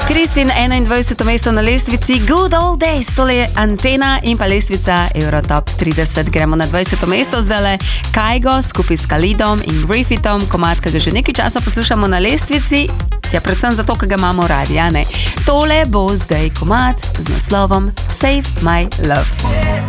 Kristin, 21. mesto na lestvici Good Old Days, tole je Antena in pa lestvica Eurotop 30. Gremo na 20. mesto zdajle. Kygo skupaj s Khalidom in Griffithom, komad, ki ga že nekaj časa poslušamo na lestvici, ja, predvsem zato, ker ga imamo radi, a ne? Tole bo zdaj komad z naslovom Save My Love.